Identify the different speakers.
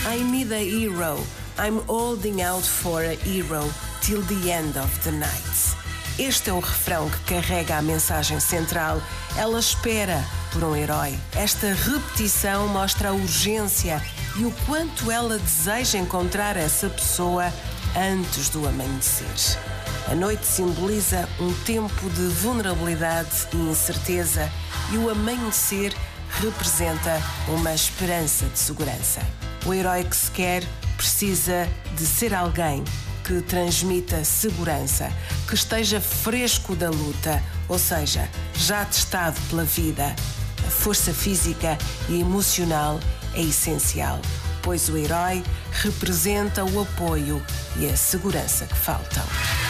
Speaker 1: I need a hero. I'm holding out for a hero till the end of the night. Este é o refrão que carrega a mensagem central. Ela espera por um herói. Esta repetição mostra a urgência e o quanto ela deseja encontrar essa pessoa antes do amanhecer. A noite simboliza um tempo de vulnerabilidade e incerteza e o amanhecer representa uma esperança de segurança. O herói que se quer precisa de ser alguém que transmita segurança, que esteja fresco da luta, ou seja, já testado pela vida. A força física e emocional é essencial, pois o herói representa o apoio e a segurança que faltam.